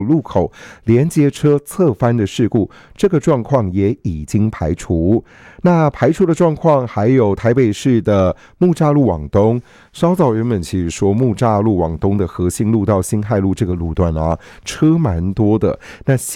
路口连接车侧翻的事故，这个状况也已经排除。那排除的状况还有台北市的木栅路往东，稍早原本其实说木栅路往东的核心路到辛亥路这个路段啊，车蛮多的。那